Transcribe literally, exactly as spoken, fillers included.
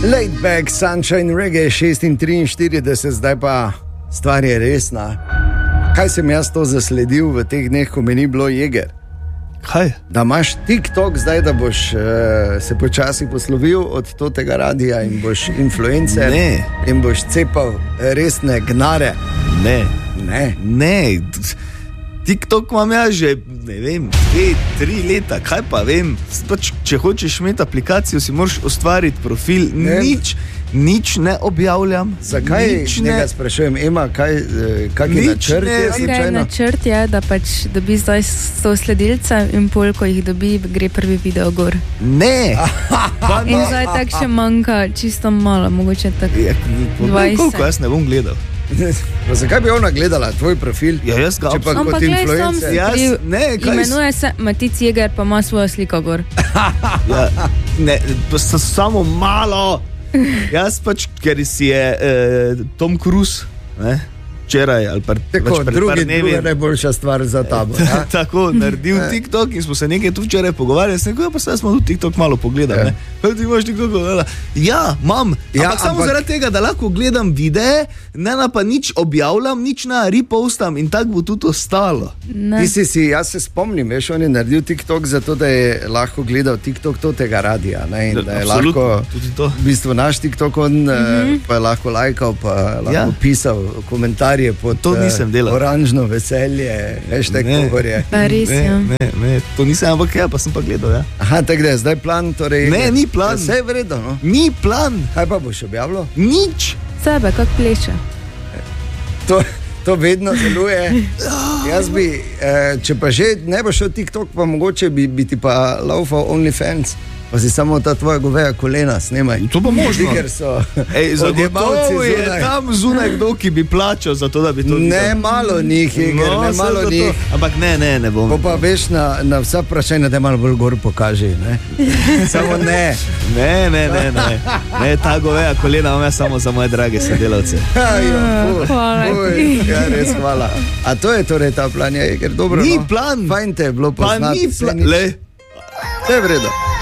Laid back, sunshine, reggae, šest triinštirideset, zdaj pa stvar je resna. Kaj sem jaz to zasledil v teh dneh, ko mi ni bilo jeger? Kaj? Da imaš TikTok zdaj, da boš uh, se počasi poslovil od tega radija in boš influencer. Ne. In boš cepal resne gnare. Ne. Ne. Ne. TikTok imam ja že, ne vem, dve, tri leta, kaj pa vem. Pač, če hočeš imeti aplikacijo, si moraš ustvariti profil. Ne. Nič, nič ne objavljam. Zakaj nič ne ne sprašujem, Ema, kaj, kaj je načrt? Ne, okay, načrt je, da pač dobi zdaj sto sledilcev in pol, ko jih dobi, gre prvi video gor. Ne. In zdaj tak še manjka čisto malo, mogoče tak dvajset. Koliko jaz ne bom gledal? Pa zakaj bi ona gledala tvoj profil? Ja, jaz ga pa kot influencer. Jaz, ne, kaj imenuje se Matic Jeger, pa ima svojo sliko gor. Ja, ne, pa samo malo. Jaz pač, ker si je eh, Tom Cruise, ne, včeraj ali pa tako, pred drugi, par dnevi. Druga najboljša stvar za tabo. Ja? Tako, naredil TikTok in smo se nekaj tu včeraj pogovarjali. Sem rekel, ja, pa sve smo tu TikTok malo pogledali. Ja. Ne? Ti imaš TikTok gledala. Ja, imam. Ja, ampak samo ampak... zaradi tega, da lahko gledam videe, ne na pa nič objavljam, nič na repostam in tako bo tudi ostalo. Ti si si, jaz se spomnim, veš, on je naredil TikTok zato, da je lahko gledal TikTok to tega radija. Ne? In da je absolutno, lahko, v bistvu naš TikTok on mm-hmm. pa je lahko lajkal, pa lahko ja. pisal komentarje pod to nisem delal. Oranžno veselje, hashtag Pohorje. Pa res, ja. Ne, ne, to nisem, ampak ja, pa sem pa gledal, ja. Aha, tako da je zdaj plan, torej... Ne, ni plan. Vse je vredno, no? Ni plan. Kaj pa boš objavljal? Nič. Sebe, kak pleše. To, to vedno deluje. Jaz bi, eh, če pa že ne bo šel TikTok, pa mogoče bi, bi ti pa laufal OnlyFans. Pa si samo ta tvoja goveja kolena snemaj. To pa možno. Ker so odjemalci zunaj. Je tam zunaj kdo, ki bi plačal za to, da bi to videl. Ne malo njih, Jeger, no, ne malo njih. Ampak ne, ne, ne bom. Pa pa veš na, na vsa vprašanja, da malo bolj gor pokaži, ne? Samo ne. Ne, ne, ne, ne. Ne, ta goveja kolena imam jaz samo za moje drage sodelavce. Hvala. Ja, res hvala. A to je torej ta plan, Jeger, dobro. Ni no? plan. Fajn te je bilo poznati. Pa ni plan. Le. To je vredo.